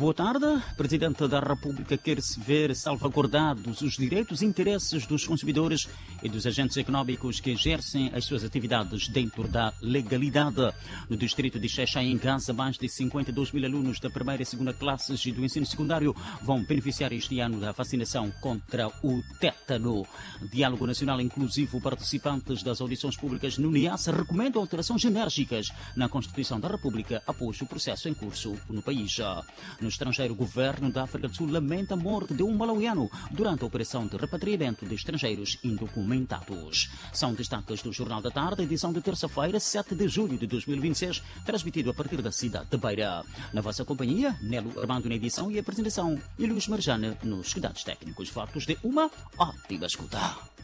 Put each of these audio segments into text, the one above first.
Boa tarde. O Presidente da República quer se ver salvaguardados os direitos e interesses dos consumidores e dos agentes económicos que exercem as suas atividades dentro da legalidade. No distrito de Xai-Xai, em Gaza, mais de 52 mil alunos da primeira e segunda classes e do ensino secundário vão beneficiar este ano da vacinação contra o tétano. Diálogo Nacional Inclusivo. Participantes das audições públicas no NIAS recomendam alterações enérgicas na Constituição da República após o processo em curso no país. No estrangeiro, o governo da África do Sul lamenta a morte de um malauiano durante a operação de repatriamento de estrangeiros indocumentados. São destaques do Jornal da Tarde, edição de terça-feira, 7 de julho de 2026, transmitido a partir da cidade de Beira. Na vossa companhia, Nelo Armando na edição e apresentação e Luís Marjane nos cuidados técnicos. Fatos de uma ótima escuta.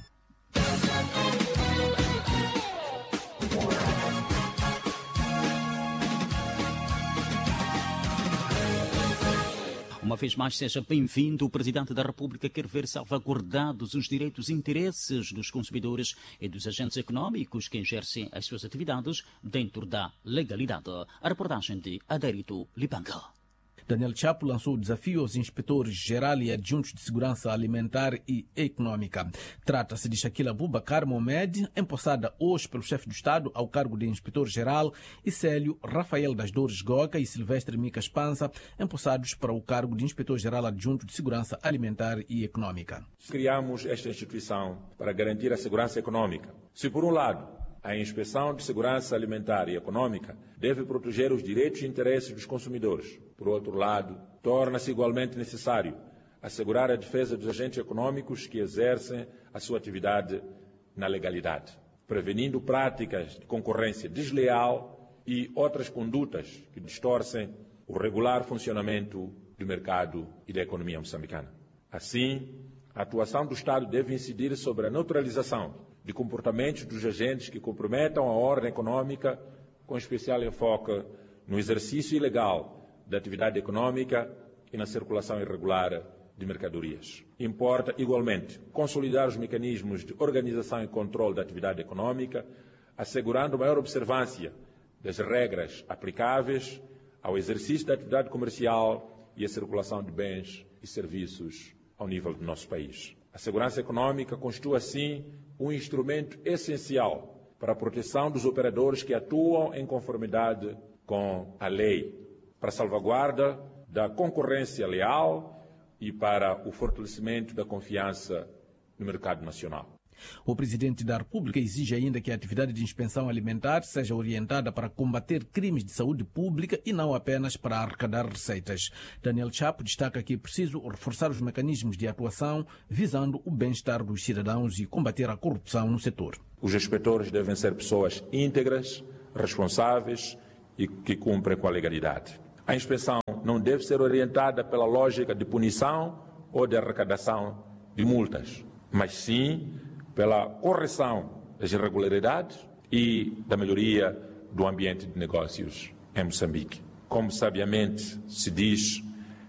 Uma vez mais, seja bem-vindo. O Presidente da República quer ver salvaguardados os direitos e interesses dos consumidores e dos agentes económicos que exercem as suas atividades dentro da legalidade. A reportagem de Adérito Lipanga. Daniel Chapo lançou o desafio aos inspetores-geral e adjuntos de segurança alimentar e econômica. Trata-se de Shaquila Abubakar Mohamed, empossada hoje pelo chefe do Estado ao cargo de inspetor-geral, e Célio Rafael das Dores Goca e Silvestre Micas Panza, empossados para o cargo de inspetor-geral adjunto de segurança alimentar e econômica. Criamos esta instituição para garantir a segurança econômica. Se, por um lado, a Inspeção de Segurança Alimentar e Econômica deve proteger os direitos e interesses dos consumidores. Por outro lado, torna-se igualmente necessário assegurar a defesa dos agentes econômicos que exercem a sua atividade na legalidade, prevenindo práticas de concorrência desleal e outras condutas que distorcem o regular funcionamento do mercado e da economia moçambicana. Assim, a atuação do Estado deve incidir sobre a neutralização de comportamentos dos agentes que comprometam a ordem econômica, com especial enfoque no exercício ilegal da atividade econômica e na circulação irregular de mercadorias. Importa, igualmente, consolidar os mecanismos de organização e controle da atividade econômica, assegurando maior observância das regras aplicáveis ao exercício da atividade comercial e à circulação de bens e serviços ao nível do nosso país. A segurança econômica constitui, assim, um instrumento essencial para a proteção dos operadores que atuam em conformidade com a lei, para a salvaguarda da concorrência leal e para o fortalecimento da confiança no mercado nacional. O Presidente da República exige ainda que a atividade de inspeção alimentar seja orientada para combater crimes de saúde pública e não apenas para arrecadar receitas. Daniel Chapo destaca que é preciso reforçar os mecanismos de atuação visando o bem-estar dos cidadãos e combater a corrupção no setor. Os inspetores devem ser pessoas íntegras, responsáveis e que cumprem com a legalidade. A inspeção não deve ser orientada pela lógica de punição ou de arrecadação de multas, mas sim pela correção das irregularidades e da melhoria do ambiente de negócios em Moçambique. Como sabiamente se diz,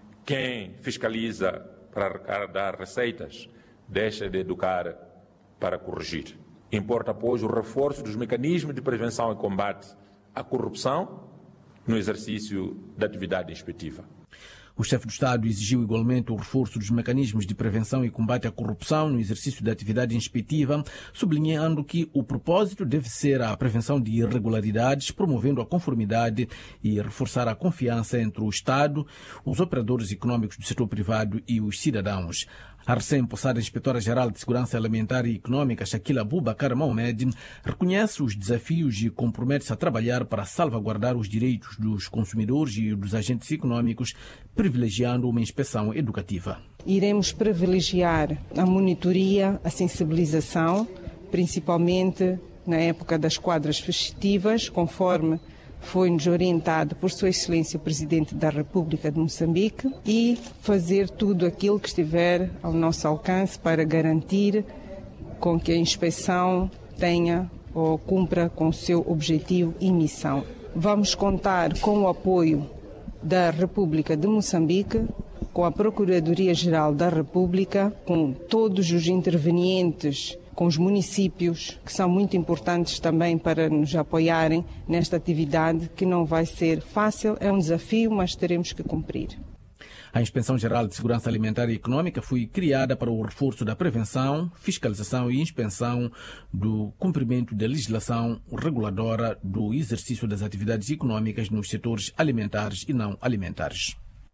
quem fiscaliza para arrecadar receitas deixa de educar para corrigir. Importa, pois, o reforço dos mecanismos de prevenção e combate à corrupção no exercício da atividade inspectiva. O chefe do Estado exigiu igualmente o reforço dos mecanismos de prevenção e combate à corrupção no exercício da atividade inspectiva, sublinhando que o propósito deve ser a prevenção de irregularidades, promovendo a conformidade e reforçar a confiança entre o Estado, os operadores econômicos do setor privado e os cidadãos. A recém-possada Inspetora-Geral de Segurança Alimentar e Econômica, Shaquila Abubakar Mohamed, reconhece os desafios e compromete-se a trabalhar para salvaguardar os direitos dos consumidores e dos agentes econômicos, privilegiando uma inspeção educativa. Iremos privilegiar a monitoria, a sensibilização, principalmente na época das quadras festivas, conforme foi-nos orientado por Sua Excelência o Presidente da República de Moçambique, e fazer tudo aquilo que estiver ao nosso alcance para garantir com que a inspeção tenha ou cumpra com o seu objetivo e missão. Vamos contar com o apoio da República de Moçambique, com a Procuradoria-Geral da República, com todos os intervenientes, com os municípios, que são muito importantes também para nos apoiarem nesta atividade, que não vai ser fácil, é um desafio, mas teremos que cumprir. A Inspeção Geral de Segurança Alimentar e Econômica foi criada para o reforço da prevenção, fiscalização e inspeção do cumprimento da legislação reguladora do exercício das atividades econômicas nos setores alimentares e não alimentares.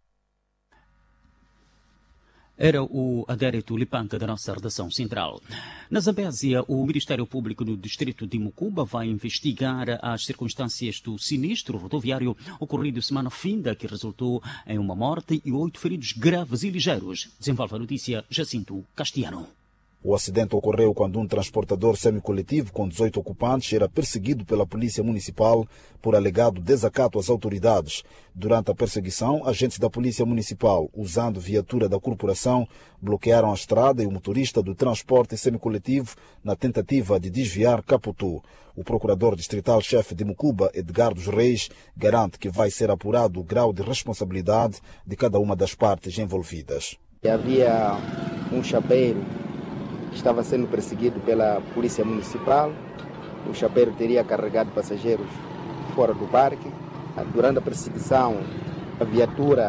Era o Adérito Lipanca da nossa redação central. Na Zambésia, o Ministério Público do Distrito de Mucuba vai investigar as circunstâncias do sinistro rodoviário ocorrido semana finda, que resultou em uma morte e 8 feridos graves e ligeiros. Desenvolve a notícia Jacinto Castiano. O acidente ocorreu quando um transportador semicoletivo com 18 ocupantes era perseguido pela Polícia Municipal por alegado desacato às autoridades. Durante a perseguição, agentes da Polícia Municipal, usando viatura da corporação, bloquearam a estrada e o motorista do transporte semicoletivo na tentativa de desviar capotou. O procurador distrital-chefe de Mucuba, Edgar dos Reis, garante que vai ser apurado o grau de responsabilidade de cada uma das partes envolvidas. Havia um chapeiro que estava sendo perseguido pela Polícia Municipal. O chapeiro teria carregado passageiros fora do parque. Durante a perseguição, a viatura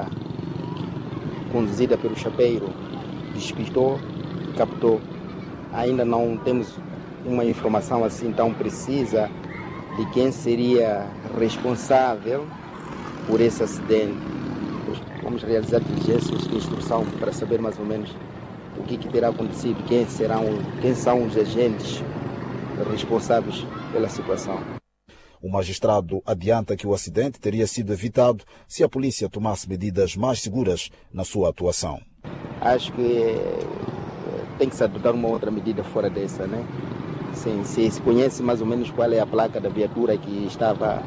conduzida pelo chapeiro despistou, captou. Ainda não temos uma informação assim tão precisa de quem seria responsável por esse acidente. Vamos realizar diligências de instrução para saber mais ou menos o que terá acontecido, quem são os agentes responsáveis pela situação. O magistrado adianta que o acidente teria sido evitado se a polícia tomasse medidas mais seguras na sua atuação. Acho que tem que se adotar uma outra medida fora dessa, né? Sim, se conhece mais ou menos qual é a placa da viatura que estava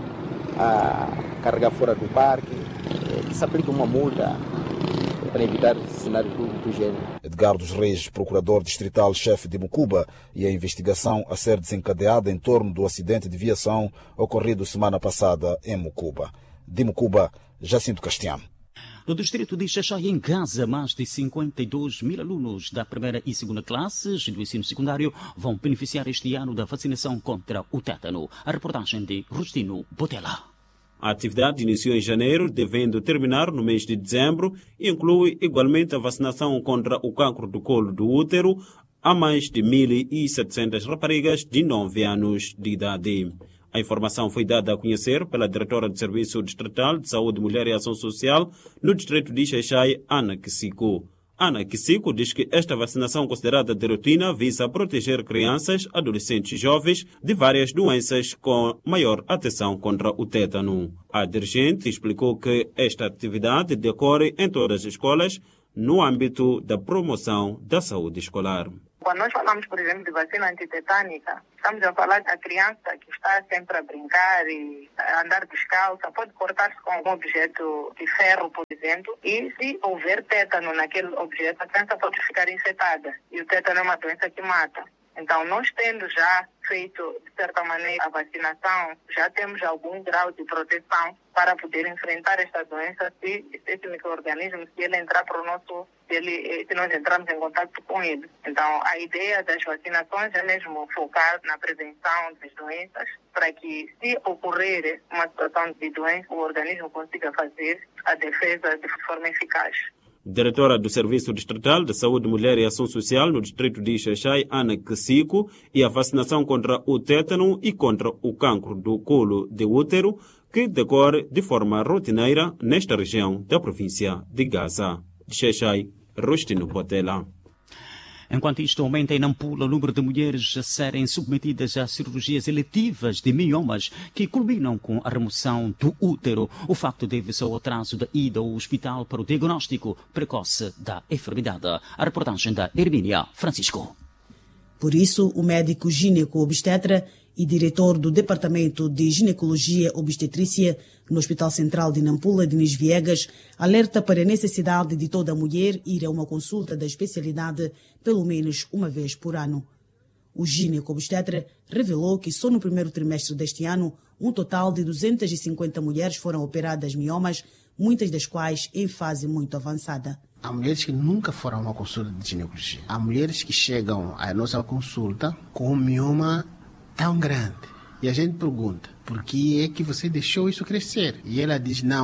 a carregar fora do parque, que se aplique uma multa para evitar cenários do gênero. Edgar dos Reis, procurador distrital-chefe de Mucuba, e a investigação a ser desencadeada em torno do acidente de viação ocorrido semana passada em Mucuba. De Mucuba, Jacinto Castiano. No distrito de Xaxai, em Gaza, mais de 52 mil alunos da primeira e segunda classes do ensino secundário vão beneficiar este ano da vacinação contra o tétano. A reportagem de Rustino Botella. A atividade iniciou em janeiro, devendo terminar no mês de dezembro, e inclui igualmente a vacinação contra o cancro do colo do útero a mais de 1.700 raparigas de 9 anos de idade. A informação foi dada a conhecer pela diretora do Serviço Distrital de Saúde, Mulher e Ação Social no distrito de Xaixai, Ana Kisico. Ana Kisico diz que esta vacinação considerada de rotina visa proteger crianças, adolescentes e jovens de várias doenças com maior atenção contra o tétano. A dirigente explicou que esta atividade decorre em todas as escolas no âmbito da promoção da saúde escolar. Quando nós falamos, por exemplo, de vacina antitetânica, estamos a falar da criança que está sempre a brincar e a andar descalça, pode cortar-se com algum objeto de ferro, por exemplo, e se houver tétano naquele objeto, a criança pode ficar infectada. E o tétano é uma doença que mata. Então, nós tendo já feito, de certa maneira, a vacinação, já temos algum grau de proteção para poder enfrentar esta doença se esse micro-organismo, se ele entrar para o nosso, se nós entrarmos em contato com ele. Então, a ideia das vacinações é mesmo focar na prevenção das doenças, para que, se ocorrer uma situação de doença, o organismo consiga fazer a defesa de forma eficaz. Diretora do Serviço Distrital de Saúde, Mulher e Ação Social no distrito de Xaixai, Ana Kisico, e a vacinação contra o tétano e contra o cancro do colo de útero, que decorre de forma rotineira nesta região da província de Gaza. De Xaixai, Rustino Botella. Enquanto isto aumenta em Nampula o número de mulheres a serem submetidas a cirurgias eletivas de miomas que culminam com a remoção do útero. O facto deve-se ao atraso da ida ao hospital para o diagnóstico precoce da enfermidade. A reportagem da Hermínia Francisco. Por isso, o médico gineco-obstetra e diretor do Departamento de Ginecologia Obstetrícia no Hospital Central de Nampula, Diniz Viegas, alerta para a necessidade de toda mulher ir a uma consulta da especialidade pelo menos uma vez por ano. O gineco-obstetra revelou que só no primeiro trimestre deste ano, um total de 250 mulheres foram operadas miomas, muitas das quais em fase muito avançada. Há mulheres que nunca foram a uma consulta de ginecologia. Há mulheres que chegam à nossa consulta com um mioma tão grande. E a gente pergunta, por que é que você deixou isso crescer? E ela diz, não,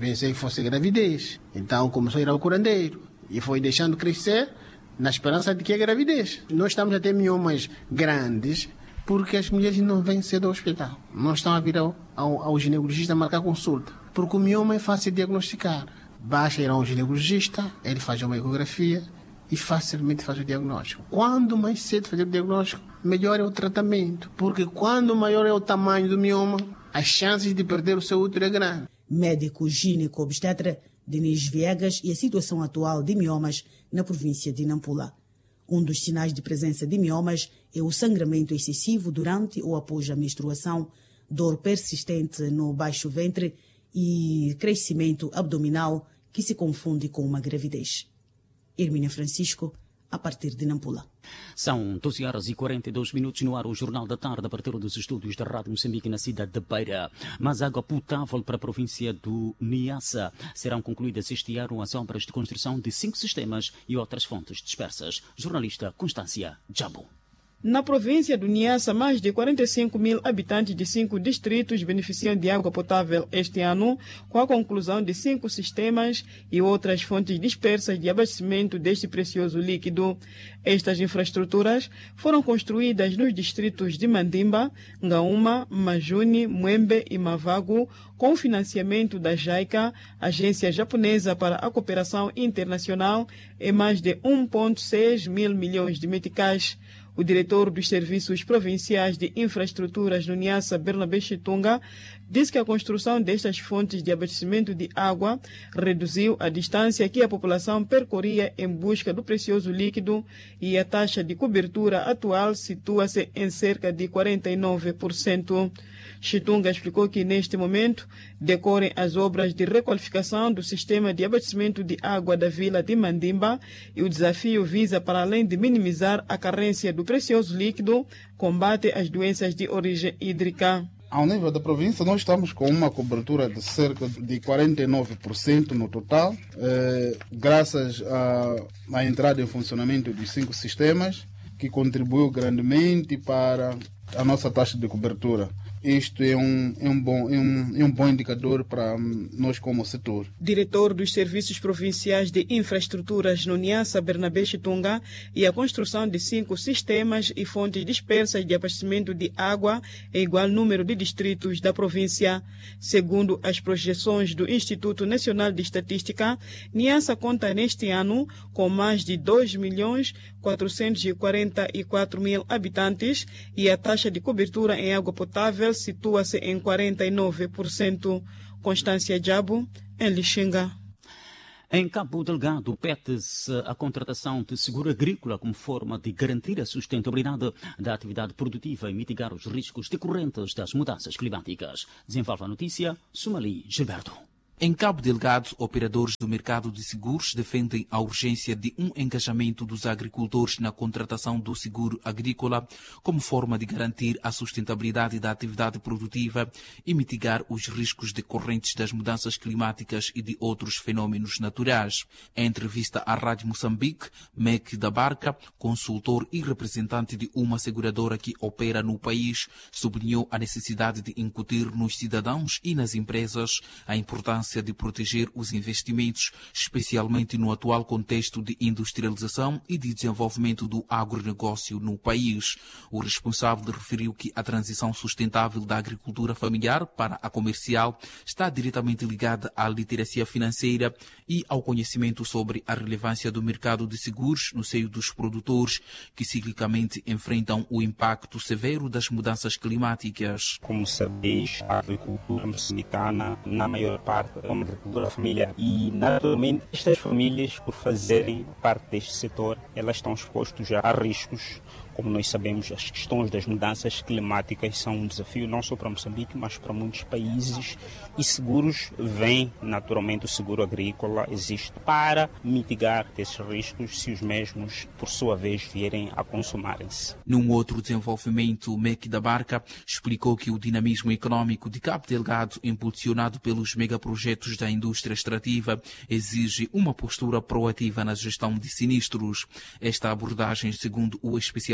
Pensei que fosse gravidez. Então começou a ir ao curandeiro e foi deixando crescer na esperança de que é gravidez. Nós estamos a ter miomas grandes porque as mulheres não vêm cedo ao hospital. Não estão a vir ao ginecologista marcar consulta. Porque o mioma é fácil de diagnosticar. Basta ir ao ginecologista, ele faz uma ecografia e facilmente faz o diagnóstico. Quanto mais cedo fazer o diagnóstico, melhor é o tratamento. Porque quando maior é o tamanho do mioma, as chances de perder o seu útero é grande. Médico gineco-obstetra Denis Viegas e a situação atual de miomas na província de Nampula. Um dos sinais de presença de miomas é o sangramento excessivo durante ou após a menstruação, dor persistente no baixo ventre e crescimento abdominal que se confunde com uma gravidez. Hermínia Francisco, a partir de Nampula. São 12h42 no ar, o Jornal da Tarde, a partir dos estúdios da Rádio Moçambique na cidade de Beira. Mas água potável para a província do Niassa. Serão concluídas este ano as obras de construção de 5 sistemas e outras fontes dispersas. Jornalista Constância Jabo. Na província do Niassa, mais de 45 mil habitantes de 5 distritos beneficiam de água potável este ano, com a conclusão de 5 sistemas e outras fontes dispersas de abastecimento deste precioso líquido. Estas infraestruturas foram construídas nos distritos de Mandimba, Ngaúma, Majuni, Mwembe e Mavago, com financiamento da JICA, Agência Japonesa para a Cooperação Internacional, em mais de 1,6 mil milhões de meticais. O diretor dos Serviços Provinciais de Infraestruturas no Niassa, Bernabé Chitunga, disse que a construção destas fontes de abastecimento de água reduziu a distância que a população percorria em busca do precioso líquido e a taxa de cobertura atual situa-se em cerca de 49%. Chitunga explicou que, neste momento, decorrem as obras de requalificação do sistema de abastecimento de água da vila de Mandimba e o desafio visa, para além de minimizar a carência do precioso líquido, combate as doenças de origem hídrica. Ao nível da província, nós estamos com uma cobertura de cerca de 49% no total, graças à entrada em funcionamento dos 5 sistemas, que contribuiu grandemente para a nossa taxa de cobertura. Isto é um bom indicador para nós como setor. Diretor dos Serviços Provinciais de Infraestruturas no Niassa, Bernabé Chitunga, e a construção de 5 sistemas e fontes dispersas de abastecimento de água em igual número de distritos da província. Segundo as projeções do Instituto Nacional de Estatística, Niassa conta neste ano com mais de 2.444.000 habitantes e a taxa de cobertura em água potável situa-se em 49%. Constância Jabo, em Lixinga. Em Cabo Delgado, pede-se a contratação de seguro agrícola como forma de garantir a sustentabilidade da atividade produtiva e mitigar os riscos decorrentes das mudanças climáticas. Desenvolve a notícia, Sumali Gilberto. Em Cabo Delgado, operadores do mercado de seguros defendem a urgência de um engajamento dos agricultores na contratação do seguro agrícola como forma de garantir a sustentabilidade da atividade produtiva e mitigar os riscos decorrentes das mudanças climáticas e de outros fenômenos naturais. Em entrevista à Rádio Moçambique, Meck da Barca, consultor e representante de uma seguradora que opera no país, sublinhou a necessidade de incutir nos cidadãos e nas empresas a importância de proteger os investimentos, especialmente no atual contexto de industrialização e de desenvolvimento do agronegócio no país. O responsável referiu que a transição sustentável da agricultura familiar para a comercial está diretamente ligada à literacia financeira e ao conhecimento sobre a relevância do mercado de seguros no seio dos produtores que ciclicamente enfrentam o impacto severo das mudanças climáticas. Como sabeis, a agricultura moçambicana, na maior parte, é uma agricultura familiar. E, naturalmente, estas famílias, por fazerem parte deste setor, elas estão expostas a riscos. Como nós sabemos, as questões das mudanças climáticas são um desafio não só para Moçambique, mas para muitos países. E seguros vêm, naturalmente, o seguro agrícola existe para mitigar esses riscos se os mesmos, por sua vez, vierem a consumarem-se. Num outro desenvolvimento, Meck da Barca explicou que o dinamismo econômico de Cabo Delgado, impulsionado pelos megaprojetos da indústria extrativa, exige uma postura proativa na gestão de sinistros. Esta abordagem, segundo o especialista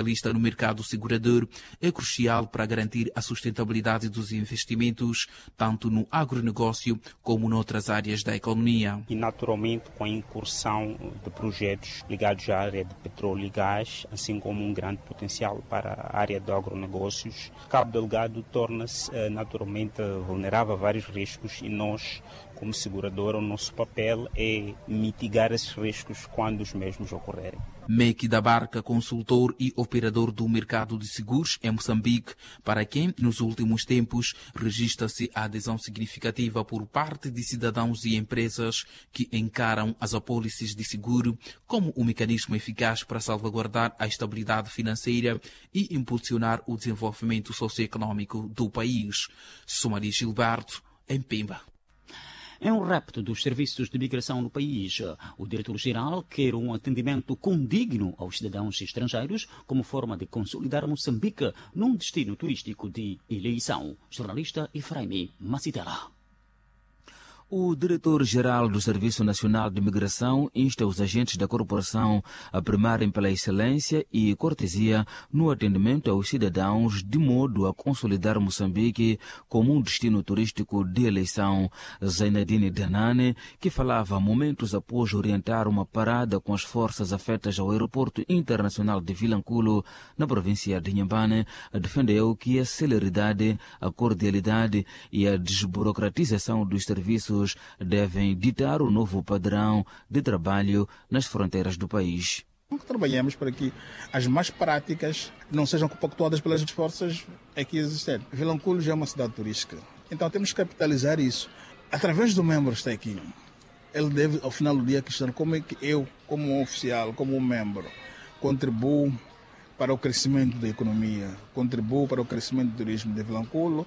especialista no mercado segurador, é crucial para garantir a sustentabilidade dos investimentos, tanto no agronegócio como noutras áreas da economia. E, naturalmente, com a incursão de projetos ligados à área de petróleo e gás, assim como um grande potencial para a área de agronegócios, Cabo Delgado torna-se naturalmente vulnerável a vários riscos e nós, como seguradora, o nosso papel é mitigar esses riscos quando os mesmos ocorrerem. Meque da Barca, consultor e operador do mercado de seguros em Moçambique, para quem, nos últimos tempos, registra-se a adesão significativa por parte de cidadãos e empresas que encaram as apólices de seguro como um mecanismo eficaz para salvaguardar a estabilidade financeira e impulsionar o desenvolvimento socioeconômico do país. Somari Gilberto, em Pemba. É um rapto dos serviços de migração no país. O diretor-geral quer um atendimento condigno aos cidadãos estrangeiros como forma de consolidar Moçambique num destino turístico de eleição. Jornalista Efraim Macitela. O diretor-geral do Serviço Nacional de Migração insta os agentes da corporação a primarem pela excelência e cortesia no atendimento aos cidadãos, de modo a consolidar Moçambique como um destino turístico de eleição. Zainadine Danane, que falava momentos após orientar uma parada com as forças afetas ao aeroporto internacional de Vilanculo, na província de Inhambane, defendeu que a celeridade, a cordialidade e a desburocratização dos serviços devem ditar o novo padrão de trabalho nas fronteiras do país. Trabalhamos para que as más práticas não sejam compactuadas pelas forças aqui existentes. Vilanculo já é uma cidade turística, então temos que capitalizar isso. Através do membro que está aqui, ele deve, ao final do dia, questionar como é que eu, como um oficial, como um membro, contribuo para o crescimento da economia, contribuo para o crescimento do turismo de Vilanculo,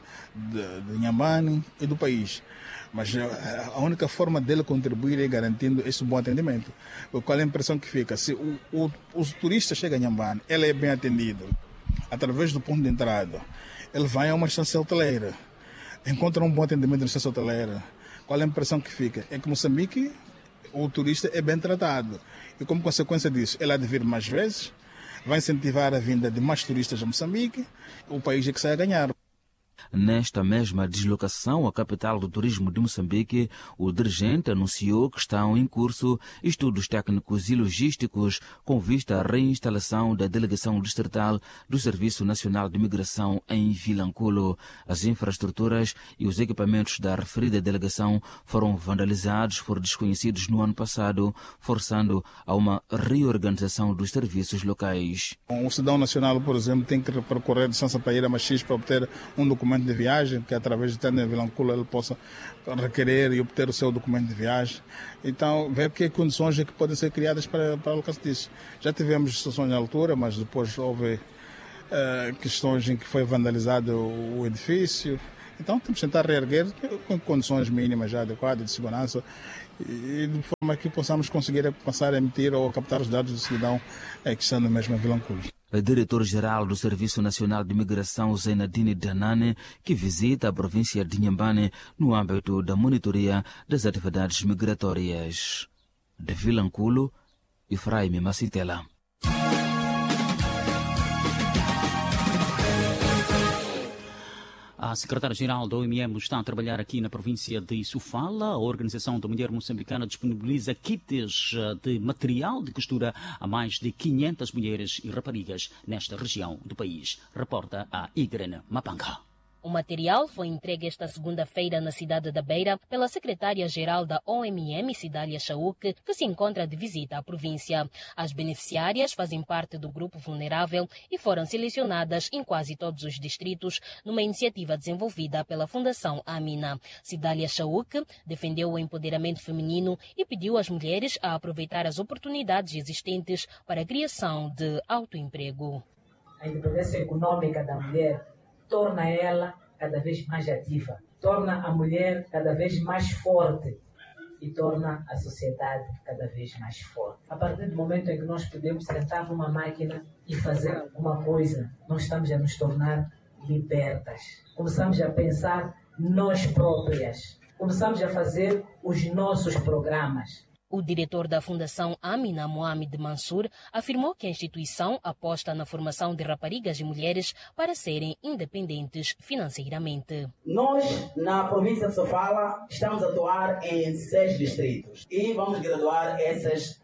de Inhambane e do país. Mas a única forma dele contribuir é garantindo esse bom atendimento. Qual é a impressão que fica? Se o turista chega em Inhambane, ele é bem atendido através do ponto de entrada, ele vai a uma estância hoteleira, encontra um bom atendimento na estância hoteleira. Qual é a impressão que fica? É que Moçambique, o turista é bem tratado. E como consequência disso, ele há de vir mais vezes, vai incentivar a vinda de mais turistas a Moçambique, o país é que sai a ganhar. Nesta mesma deslocação à capital do turismo de Moçambique, o dirigente anunciou que estão em curso estudos técnicos e logísticos com vista à reinstalação da delegação distrital do Serviço Nacional de Migração em Vilanculo. As infraestruturas e os equipamentos da referida delegação foram vandalizados por desconhecidos no ano passado, forçando a uma reorganização dos serviços locais. O cidadão nacional, por exemplo, tem que percorrer de Sança para ir a Machis para obter um documento de viagem, que através de Tânia Vilanculo ele possa requerer e obter o seu documento de viagem. Então, ver que condições é que podem ser criadas para o alcance disso. Já tivemos situações na altura, mas depois houve questões em que foi vandalizado o edifício. Então, temos que tentar reerguer com condições mínimas já adequadas de segurança e de forma que possamos conseguir passar a emitir ou captar os dados do cidadão que estão no mesmo Vilanculo. O diretor-geral do Serviço Nacional de Migração, Zainadine Danane, que visita a província de Inhambane no âmbito da monitoria das atividades migratórias. De Vilanculo, Efraim Macitela. A secretária-geral da OMM está a trabalhar aqui na província de Sofala. A Organização da Mulher Moçambicana disponibiliza kits de material de costura a mais de 500 mulheres e raparigas nesta região do país. Reporta a Igren Mapanga. O material foi entregue esta segunda-feira na cidade da Beira pela secretária-geral da OMM, Cidália Chauk, que se encontra de visita à província. As beneficiárias fazem parte do grupo vulnerável e foram selecionadas em quase todos os distritos numa iniciativa desenvolvida pela Fundação Amina. Cidália Chauk defendeu o empoderamento feminino e pediu às mulheres a aproveitar as oportunidades existentes para a criação de autoemprego. A independência econômica da mulher torna ela cada vez mais ativa, torna a mulher cada vez mais forte e torna a sociedade cada vez mais forte. A partir do momento em que nós podemos sentar numa máquina e fazer alguma coisa, nós estamos a nos tornar libertas. Começamos a pensar nós próprias, começamos a fazer os nossos programas. O diretor da Fundação Amina Mohamed Mansur afirmou que a instituição aposta na formação de raparigas e mulheres para serem independentes financeiramente. Nós, na província de Sofala, estamos a atuar em 6 distritos e vamos graduar essas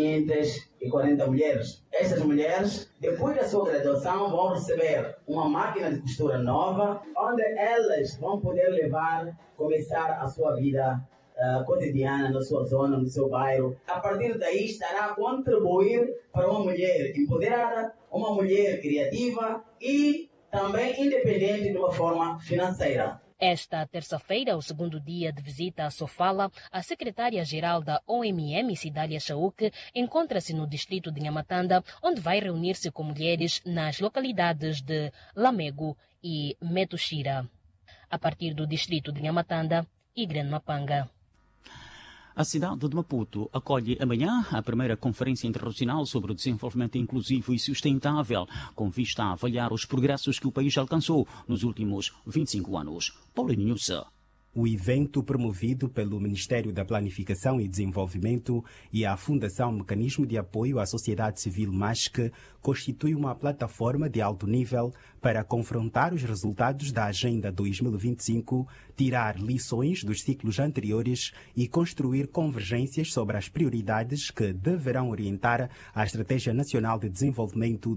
540 mulheres. Estas mulheres, depois da sua graduação, vão receber uma máquina de costura nova, onde elas vão poder começar a sua vida cotidiana na sua zona, no seu bairro. A partir daí estará a contribuir para uma mulher empoderada, uma mulher criativa e também independente de uma forma financeira. Esta terça-feira, o segundo dia de visita a Sofala, a secretária-geral da OMM, Cidália Chauk, encontra-se no distrito de Nhamatanda, onde vai reunir-se com mulheres nas localidades de Lamego e Metuxira. A partir do distrito de Nhamatanda e Grande Mapanga. A cidade de Maputo acolhe amanhã a primeira Conferência Internacional sobre o Desenvolvimento Inclusivo e Sustentável, com vista a avaliar os progressos que o país alcançou nos últimos 25 anos. Paulo Nussa. O evento, promovido pelo Ministério da Planificação e Desenvolvimento e a Fundação Mecanismo de Apoio à Sociedade Civil MASC, constitui uma plataforma de alto nível para confrontar os resultados da Agenda 2025, tirar lições dos ciclos anteriores e construir convergências sobre as prioridades que deverão orientar a Estratégia Nacional de Desenvolvimento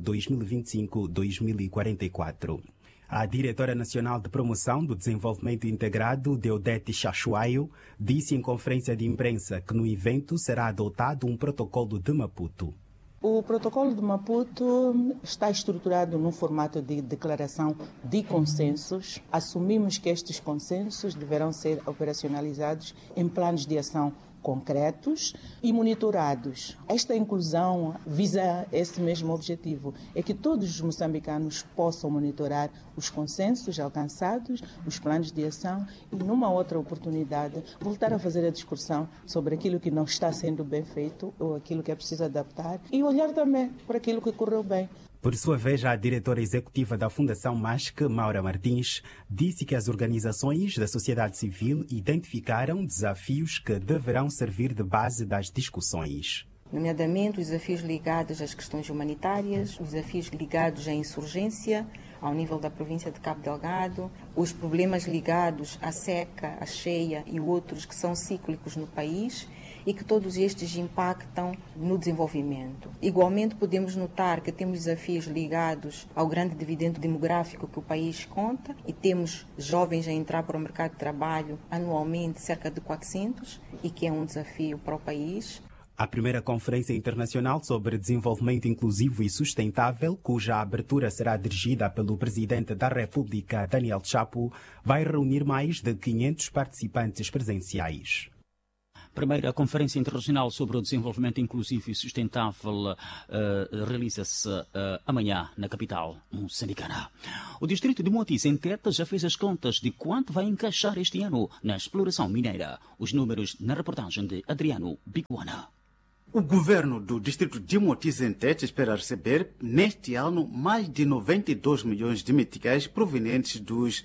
2025-2044. A diretora nacional de promoção do desenvolvimento integrado, Deodete Chachuaio, disse em conferência de imprensa que no evento será adotado um protocolo de Maputo. O protocolo de Maputo está estruturado num formato de declaração de consensos. Assumimos que estes consensos deverão ser operacionalizados em planos de ação concretos e monitorados. Esta inclusão visa esse mesmo objetivo, é que todos os moçambicanos possam monitorar os consensos alcançados, os planos de ação e, numa outra oportunidade, voltar a fazer a discussão sobre aquilo que não está sendo bem feito ou aquilo que é preciso adaptar e olhar também para aquilo que correu bem. Por sua vez, a diretora executiva da Fundação MASC, Maura Martins, disse que as organizações da sociedade civil identificaram desafios que deverão servir de base das discussões. Nomeadamente os desafios ligados às questões humanitárias, os desafios ligados à insurgência ao nível da província de Cabo Delgado, os problemas ligados à seca, à cheia e outros que são cíclicos no país, e que todos estes impactam no desenvolvimento. Igualmente, podemos notar que temos desafios ligados ao grande dividendo demográfico que o país conta e temos jovens a entrar para o mercado de trabalho anualmente, cerca de 400, e que é um desafio para o país. A primeira Conferência Internacional sobre Desenvolvimento Inclusivo e Sustentável, cuja abertura será dirigida pelo Presidente da República, Daniel Chapo, vai reunir mais de 500 participantes presenciais. Primeira Conferência Internacional sobre o Desenvolvimento Inclusivo e Sustentável realiza-se amanhã na capital moçambicana. O distrito de Moatize, em Teta, já fez as contas de quanto vai encaixar este ano na exploração mineira. Os números na reportagem de Adriano Biguana. O governo do distrito de Moatize, em Teta, espera receber neste ano mais de 92 milhões de meticais provenientes dos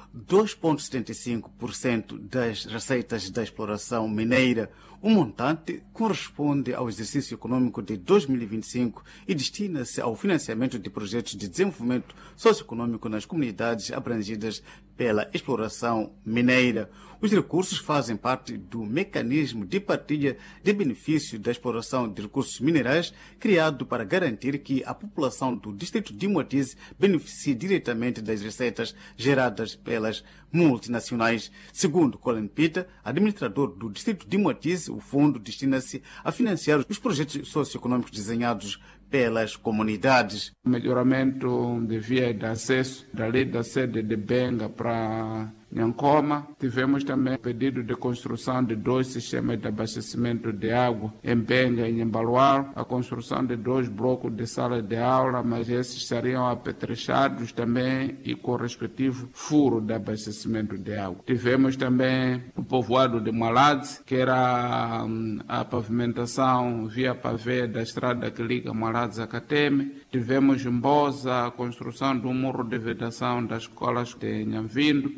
2,75% das receitas da exploração mineira. O montante corresponde ao exercício econômico de 2025 e destina-se ao financiamento de projetos de desenvolvimento socioeconômico nas comunidades abrangidas pela exploração mineira. Os recursos fazem parte do mecanismo de partilha de benefício da exploração de recursos minerais, criado para garantir que a população do distrito de Moatize beneficie diretamente das receitas geradas pelas multinacionais. Segundo Colin Peter, administrador do distrito de Moatize, o fundo destina-se a financiar os projetos socioeconômicos desenhados pelas comunidades. Melhoramento de via de acesso dali da sede de Benga para Nhancoma. Tivemos também pedido de construção de 2 sistemas de abastecimento de água em Benga e em Baluar, a construção de 2 blocos de sala de aula, mas esses seriam apetrechados também e com o respectivo furo de abastecimento de água. Tivemos também o povoado de Maladze, que era a pavimentação via pavê da estrada que liga Maladze a Cateme. Tivemos em Bosa a construção de um muro de vedação das escolas de Nhamvindo. Os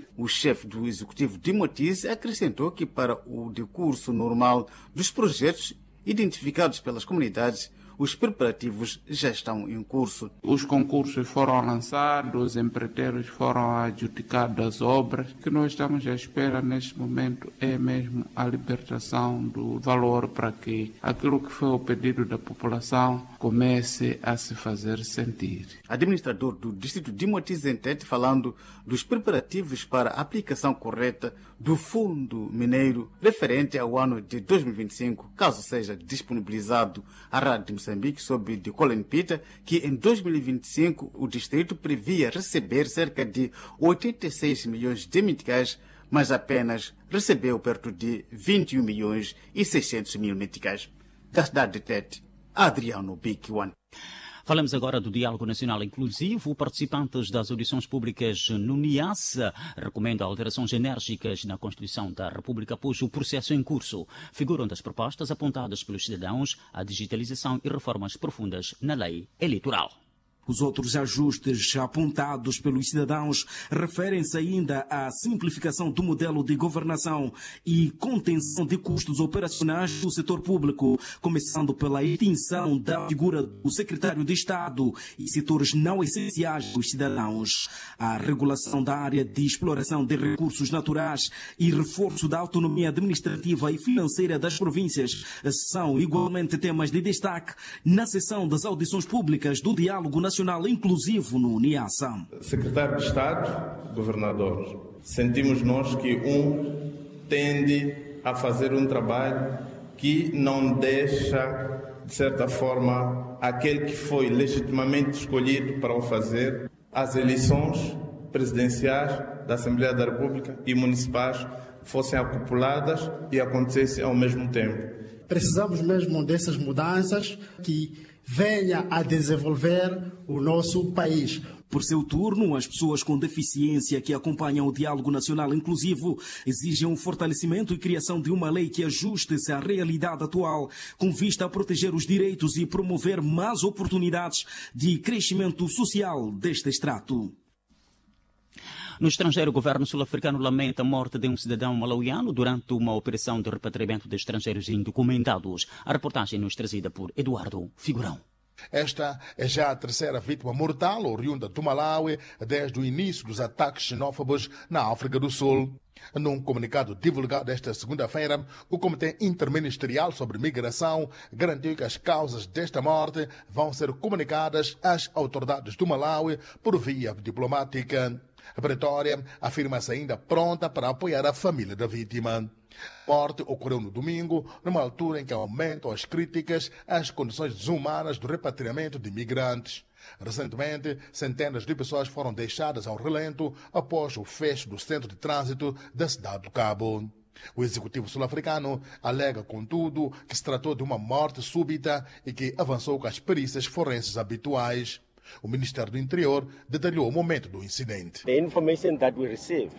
chefe do Executivo de Moatize acrescentou que para o decurso normal dos projetos identificados pelas comunidades, os preparativos já estão em curso. Os concursos foram lançados, os empreiteiros foram adjudicados as obras. O que nós estamos à espera neste momento é mesmo a libertação do valor para que aquilo que foi o pedido da população comece a se fazer sentir. Administrador do Distrito de Moatize em Tete, falando dos preparativos para a aplicação correta do Fundo Mineiro referente ao ano de 2025, caso seja disponibilizado à Rádio Moçambique, sob de Colin Peter, que em 2025 o distrito previa receber cerca de 86 milhões de meticais, mas apenas recebeu perto de 21 milhões e 600 mil meticais. Da cidade de Tete, Adriano Biquiwan. Falamos agora do Diálogo Nacional Inclusivo. Participantes das audições públicas no NIASA recomendam alterações enérgicas na Constituição da República após o processo em curso. Figuram das propostas apontadas pelos cidadãos a digitalização e reformas profundas na lei eleitoral. Os outros ajustes apontados pelos cidadãos referem-se ainda à simplificação do modelo de governação e contenção de custos operacionais do setor público, começando pela extinção da figura do secretário de Estado e setores não essenciais dos cidadãos. A regulação da área de exploração de recursos naturais e reforço da autonomia administrativa e financeira das províncias são igualmente temas de destaque na sessão das audições públicas do Diálogo Nacional Inclusivo no NIASA. Secretário de Estado, governadores, sentimos nós que tende a fazer um trabalho que não deixa, de certa forma, aquele que foi legitimamente escolhido para o fazer. As eleições presidenciais da Assembleia da República e municipais fossem acopladas e acontecessem ao mesmo tempo. Precisamos mesmo dessas mudanças que venha a desenvolver o nosso país. Por seu turno, as pessoas com deficiência que acompanham o Diálogo Nacional Inclusivo exigem o fortalecimento e criação de uma lei que ajuste-se à realidade atual, com vista a proteger os direitos e promover mais oportunidades de crescimento social deste extrato. No estrangeiro, o governo sul-africano lamenta a morte de um cidadão malauiano durante uma operação de repatriamento de estrangeiros indocumentados. A reportagem nos trazida por Eduardo Figurão. Esta é já a terceira vítima mortal oriunda do Malawi desde o início dos ataques xenófobos na África do Sul. Num comunicado divulgado esta segunda-feira, o Comitê Interministerial sobre Migração garantiu que as causas desta morte vão ser comunicadas às autoridades do Malawi por via diplomática. A Pretória afirma-se ainda pronta para apoiar a família da vítima. A morte ocorreu no domingo, numa altura em que aumentam as críticas às condições desumanas do repatriamento de imigrantes. Recentemente, centenas de pessoas foram deixadas ao relento após o fecho do centro de trânsito da cidade do Cabo. O executivo sul-africano alega, contudo, que se tratou de uma morte súbita e que avançou com as perícias forenses habituais. O Ministério do Interior detalhou o momento do incidente. The information that we received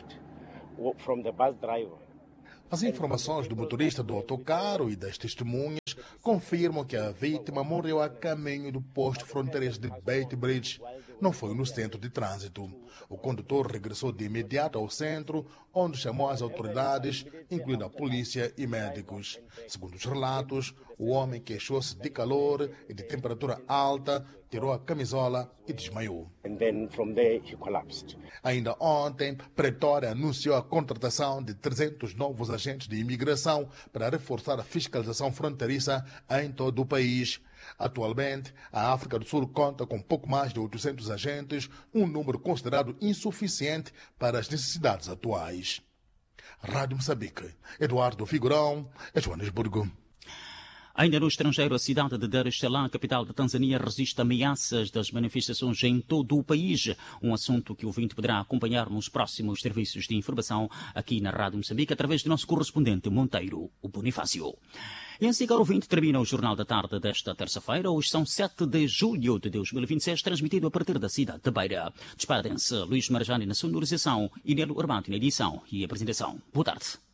from the bus driver. As informações do motorista do autocarro e das testemunhas confirmam que a vítima morreu a caminho do posto fronteiriço de Beitbridge. Não foi no centro de trânsito. O condutor regressou de imediato ao centro, onde chamou as autoridades, incluindo a polícia e médicos. Segundo os relatos, o homem queixou-se de calor e de temperatura alta, tirou a camisola e desmaiou. And then from there he collapsed. Ainda ontem, Pretória anunciou a contratação de 300 novos agentes de imigração para reforçar a fiscalização fronteiriça em todo o país. Atualmente, a África do Sul conta com pouco mais de 800 agentes, um número considerado insuficiente para as necessidades atuais. Rádio Moçambique, Eduardo Figurão, Joanesburgo. Ainda no estrangeiro, a cidade de Dar es Salaam, capital da Tanzânia, resiste a ameaças das manifestações em todo o país. Um assunto que o ouvinte poderá acompanhar nos próximos serviços de informação aqui na Rádio Moçambique, através do nosso correspondente Monteiro, o Bonifácio. E assim, caro ouvinte, termina o Jornal da Tarde desta terça-feira. Hoje são 7 de julho de 2026, transmitido a partir da cidade de Beira. Despedem-se Luís Marjani na sonorização e Nelo Armato na edição e apresentação. Boa tarde.